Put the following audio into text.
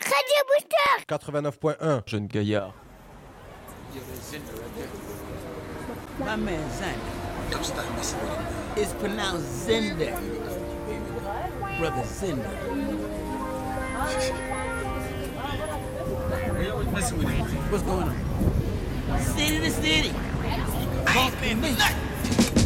Radio Booster 89.1. Jeune gaillard. My man Xander. Don't start messing with him, man. It's pronounced Zender. Brother Zender. We always messing with him. What's going on? City to city. Bump in me.